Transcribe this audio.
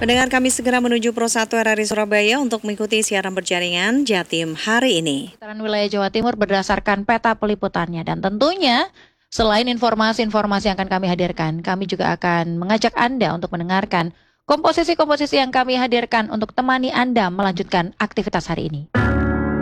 Pendengar, kami segera menuju Pro 1 RRI Surabaya untuk mengikuti siaran berjaringan Jatim hari ini. Sekitaran wilayah Jawa Timur berdasarkan peta peliputannya, dan tentunya selain informasi-informasi yang akan kami hadirkan, kami juga akan mengajak Anda untuk mendengarkan komposisi-komposisi yang kami hadirkan untuk temani Anda melanjutkan aktivitas hari ini.